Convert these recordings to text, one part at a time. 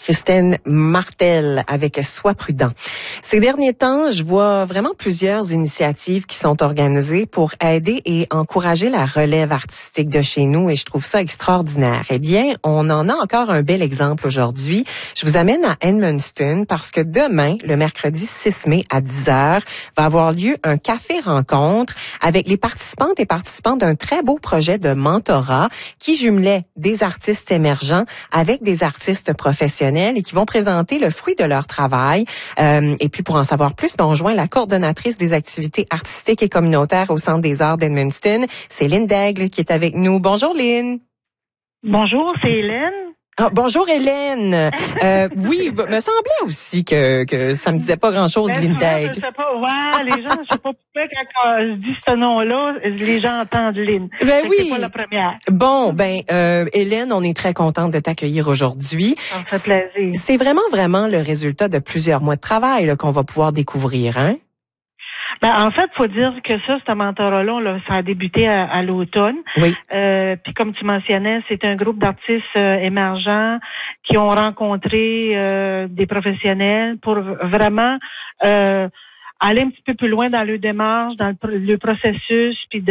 Christine Martel avec Sois prudent. Ces derniers temps, je vois vraiment plusieurs initiatives qui sont organisées pour aider et encourager la relève artistique de chez nous et je trouve ça extraordinaire. Eh bien, on en a encore un bel exemple aujourd'hui. Je vous amène à Edmundston parce que demain, le mercredi 6 mai à 10h, va avoir lieu un café rencontre avec les participantes et participants d'un très beau projet de mentorat qui jumelait des artistes émergents avec des artistes professionnels et qui vont présenter le fruit de leur travail. Et puis, pour en savoir plus, on rejoint la coordonnatrice des activités artistiques et communautaires au Centre des arts d'Edmundston. C'est Lynn Daigle qui est avec nous. Bonjour, Lynn. Bonjour, c'est Hélène. Ah, bonjour Hélène. Oui, me semblait aussi que ça me disait pas grand-chose, Lynn Daigle. Je sais pas, les gens, je sais pas pourquoi quand je dis ce nom-là, les gens entendent Lynn. Ben oui. C'est pas la première. Bon, Hélène, on est très contente de t'accueillir aujourd'hui. Ça me fait plaisir. C'est vraiment le résultat de plusieurs mois de travail là, qu'on va pouvoir découvrir, hein? En fait, faut dire que ce mentorat-là, ça a débuté à l'automne. Oui. Puis comme tu mentionnais, c'est un groupe d'artistes émergents qui ont rencontré des professionnels pour vraiment aller un petit peu plus loin dans le démarche, dans le processus, puis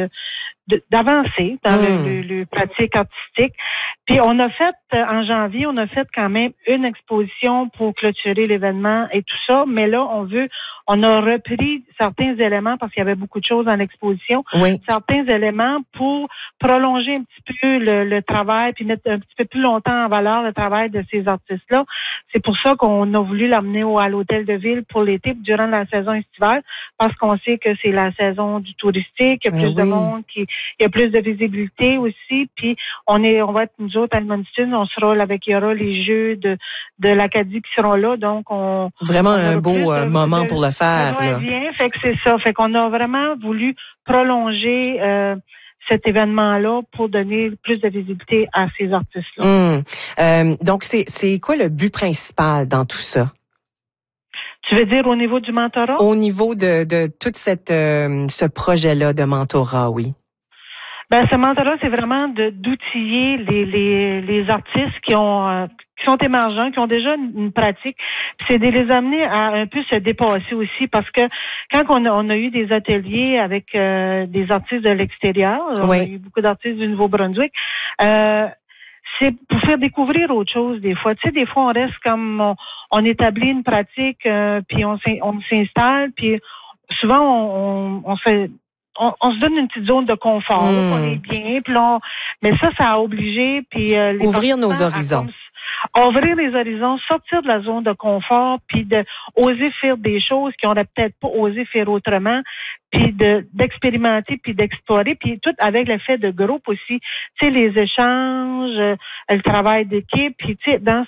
d'avancer dans le pratique artistique. Puis on a fait, en janvier, quand même une exposition pour clôturer l'événement et tout ça, mais là, on a repris certains éléments parce qu'il y avait beaucoup de choses dans l'exposition, certains éléments pour prolonger un petit peu le travail puis mettre un petit peu plus longtemps en valeur le travail de ces artistes-là. C'est pour ça qu'on a voulu l'amener à l'hôtel de ville pour l'été, durant la saison estivale, parce qu'on sait que c'est la saison du touristique, il y a plus de monde, il y a plus de visibilité aussi, puis on va être nous autres à Edmundston, il y aura les jeux de l'Acadie qui seront là, donc vraiment un beau moment pour le faire. Là. Bien, fait que c'est ça, fait qu'on a vraiment voulu prolonger cet événement-là pour donner plus de visibilité à ces artistes-là. Donc c'est quoi le but principal dans tout ça? Tu veux dire au niveau du mentorat? Au niveau de toute ce projet-là de mentorat, oui. Ce mentorat, c'est vraiment d'outiller les artistes qui sont émergents, qui ont déjà une pratique. Puis c'est de les amener à un peu se dépasser aussi, parce que quand on a eu des ateliers avec des artistes de l'extérieur, on a eu beaucoup d'artistes du Nouveau-Brunswick, c'est pour faire découvrir autre chose des fois. Tu sais, des fois, on reste comme on établit une pratique, puis on s'installe, puis souvent on se donne une petite zone de confort, on est bien, puis mais ça a obligé, puis ouvrir nos horizons. Ouvrir les horizons, sortir de la zone de confort, puis de oser faire des choses qu'on n'aurait peut-être pas osé faire autrement, puis d'expérimenter, puis d'explorer, puis tout avec l'effet de groupe aussi. Tu sais, les échanges, le travail d'équipe, puis tu sais, dans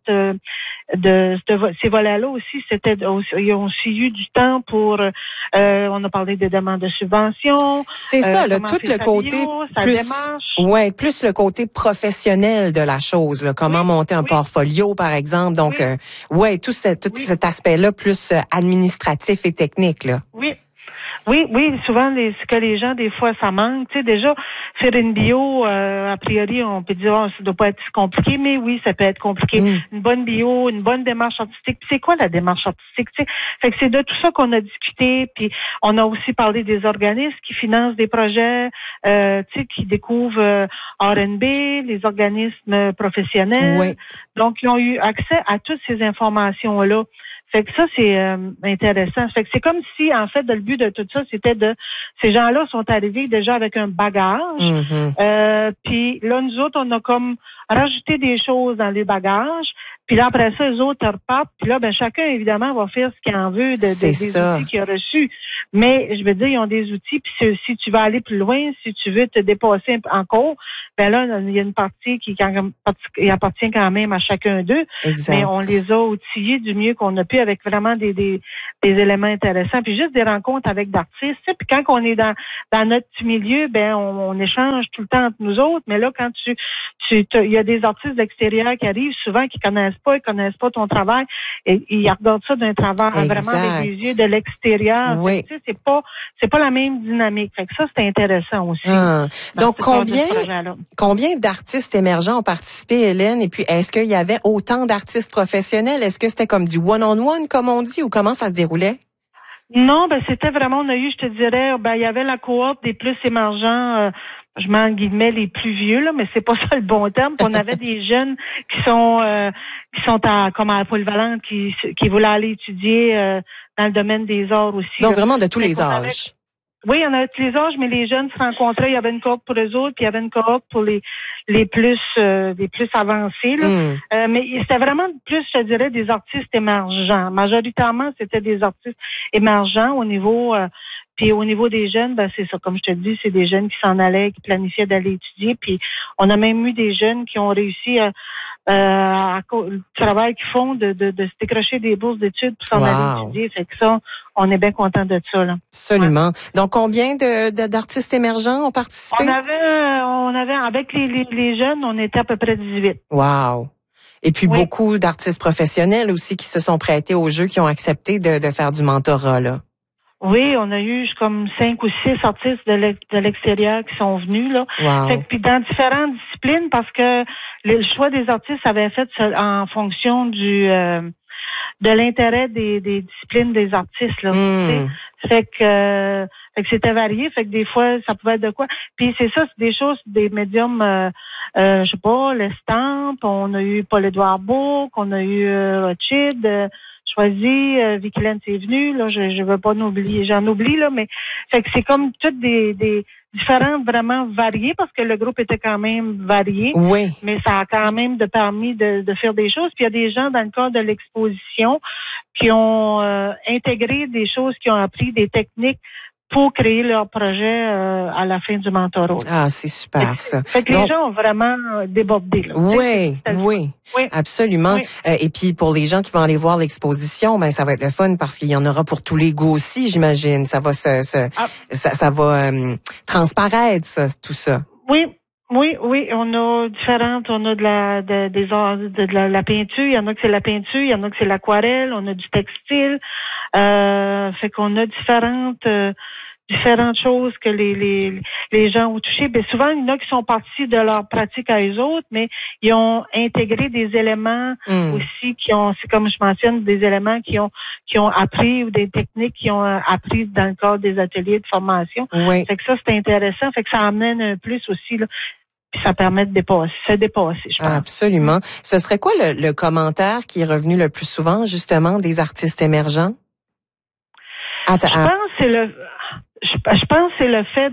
ces volets-là aussi, ils ont aussi eu du temps pour, on a parlé des demandes de subventions. C'est ça, tout le côté plus le côté professionnel de la chose, là, comment monter un portfolio, par exemple. Donc, tout cet aspect-là plus administratif et technique, là. Oui, souvent ce que les gens des fois ça manque. Tu sais, déjà faire une bio, a priori on peut dire ça doit pas être compliqué, mais oui, ça peut être compliqué. Une bonne bio, une bonne démarche artistique. Puis c'est quoi la démarche artistique? Tu sais? Fait que c'est de tout ça qu'on a discuté. Puis on a aussi parlé des organismes qui financent des projets, tu sais, qui découvrent R&B, les organismes professionnels. Oui. Donc ils ont eu accès à toutes ces informations là. Fait que ça, c'est intéressant. Fait que c'est comme si, en fait, le but de tout ça, c'était ces gens-là sont arrivés déjà avec un bagage. Puis là, nous autres, on a comme rajouté des choses dans les bagages. Puis là, après ça, les autres repartent. Puis là, chacun, évidemment, va faire ce qu'il en veut des outils qu'il a reçus. Mais, je veux dire, ils ont des outils. Puis si tu veux aller plus loin, si tu veux te dépasser encore, là, il y a une partie qui appartient quand même à chacun d'eux. Exact. Mais on les a outillés du mieux qu'on a pu avec vraiment des éléments intéressants. Puis juste des rencontres avec d'artistes. Puis quand on est dans notre petit milieu, on échange tout le temps entre nous autres. Mais là, quand il y a des artistes d'extérieur qui arrivent souvent qui connaissent connaissent pas, ils connaissent pas ton travail, et ils regardent ça d'un travers, vraiment avec des yeux de l'extérieur. Oui. Tu sais, c'est pas la même dynamique. Fait que ça, c'est intéressant aussi. Donc, combien d'artistes émergents ont participé, Hélène? Et puis, est-ce qu'il y avait autant d'artistes professionnels? Est-ce que c'était comme du one-on-one, comme on dit, ou comment ça se déroulait? Non, c'était vraiment, on a eu, je te dirais, il y avait la cohorte des plus émergents, je mets en guillemets les plus vieux, là, mais c'est pas ça le bon terme. Puis on avait des jeunes qui sont comme à la polyvalente, qui voulaient aller étudier dans le domaine des arts aussi. Donc vraiment de tous les âges. Oui, il y en a tous les âges, mais les jeunes se rencontraient. Il y avait une cohorte pour eux autres, puis il y avait une cohorte pour les plus avancés. Là. Mais c'était vraiment plus, je dirais, des artistes émergents. Majoritairement, c'était des artistes émergents au niveau. Puis au niveau des jeunes, c'est ça. Comme je te dis, c'est des jeunes qui s'en allaient, qui planifiaient d'aller étudier. Puis on a même eu des jeunes qui ont réussi le travail qu'ils font de se décrocher des bourses d'études pour s'en aller étudier. Fait que ça, on est bien content de ça, là. Absolument. Ouais. Donc, combien d'artistes émergents ont participé? On avait, avec les jeunes, on était à peu près 18. Wow. Et puis, beaucoup d'artistes professionnels aussi qui se sont prêtés au jeu, qui ont accepté de faire du mentorat, là. Oui, on a eu comme 5 ou 6 artistes de l'extérieur qui sont venus, là. Wow. Fait que, puis dans différentes disciplines, parce que le choix des artistes avait fait en fonction de l'intérêt des disciplines des artistes, là. Fait que c'était varié, fait que des fois ça pouvait être de quoi. Puis c'est ça, c'est des choses, des médiums, je sais pas, l'Estampe, on a eu Paul-Édouard Bourque, on a eu Rothschild, Choisi, Vicky Lane c'est venu, là, je veux pas n'oublier, j'en oublie, là, mais fait que c'est comme toutes des différentes vraiment variées, parce que le groupe était quand même varié. Oui. Mais ça a quand même permis de faire des choses. Puis il y a des gens dans le cadre de l'exposition qui ont intégré des choses, qui ont appris des techniques pour créer leur projet à la fin du mentorat. Ah, c'est super, ça. Fait que les gens ont vraiment débordé, là. Oui, absolument. Oui. Et puis, pour les gens qui vont aller voir l'exposition, ça va être le fun parce qu'il y en aura pour tous les goûts aussi, j'imagine. Ça va ça va transparaître, ça, tout ça. Oui, on a différentes, on a des arts, de la peinture, il y en a que c'est la peinture, il y en a que c'est l'aquarelle, on a du textile, fait qu'on a différentes choses que les gens ont touchées. Ben souvent, il y en a qui sont partis de leur pratique à eux autres, mais ils ont intégré des éléments aussi c'est comme je mentionne, des éléments qui ont appris ou des techniques qui ont appris dans le cadre des ateliers de formation. Oui. Fait que ça, c'est intéressant. Fait que ça amène un plus aussi, là. Puis ça permet de se dépasser, je pense. Absolument. Ce serait quoi le commentaire qui est revenu le plus souvent, justement, des artistes émergents? Je pense que c'est le fait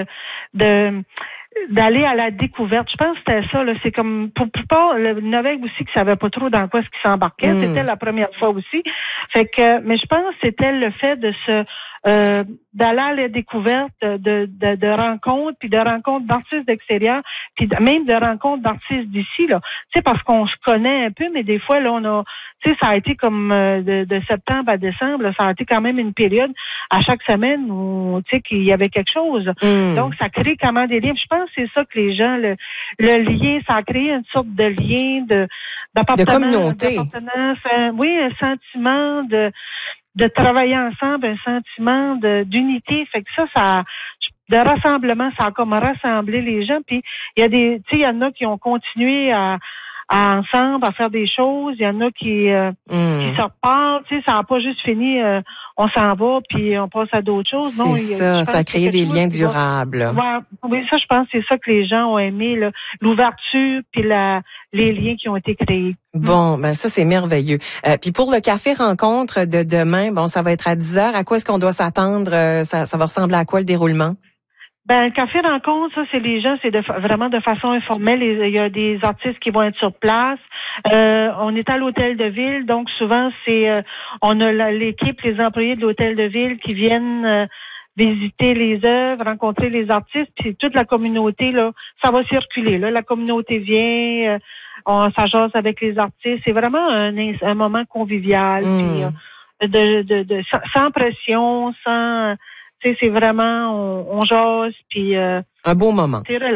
d'aller à la découverte. Je pense que c'était ça, là. C'est comme, pour plupart, le Novek aussi qui savait pas trop dans quoi ce qui s'embarquait. C'était la première fois aussi. Fait que, mais je pense que c'était le fait d'aller à la découverte de rencontres, puis de rencontres d'artistes d'extérieur, puis même de rencontres d'artistes d'ici, là. Tu sais, parce qu'on se connaît un peu, mais des fois, là, tu sais, ça a été comme de septembre à décembre, là, ça a été quand même une période à chaque semaine où, tu sais, qu'il y avait quelque chose. Donc, ça crée quand même des liens. Puis je pense que c'est ça que les gens, le lien, ça a créé une sorte de lien d'appartenance. De communauté. Oui, un sentiment de travailler ensemble, un sentiment d'unité. Fait que ça de rassemblement, ça a comme rassemblé les gens. Puis il y en a qui ont continué à ensemble à faire des choses. Il y en a qui se repartent. Tu sais, ça n'a pas juste fini. On s'en va puis on passe à d'autres choses. Non, ça a créé des liens durables. Oui, ça, je pense que c'est ça que les gens ont aimé, là, l'ouverture puis les liens qui ont été créés. Bon, ça c'est merveilleux. Puis pour le café rencontre de demain, ça va être à 10h. À quoi est-ce qu'on doit s'attendre? Ça va ressembler à quoi le déroulement? Le café rencontre, ça, c'est les gens, c'est vraiment de façon informelle. Il y a des artistes qui vont être sur place. On est à l'hôtel de ville, donc souvent on a l'équipe, les employés de l'hôtel de ville qui viennent visiter les œuvres, rencontrer les artistes, puis toute la communauté, là, ça va circuler. Là, la communauté vient, ça jase avec les artistes. C'est vraiment un moment convivial, puis sans pression, sans. Tu sais, c'est vraiment, on jase, puis un beau moment. C'est relax.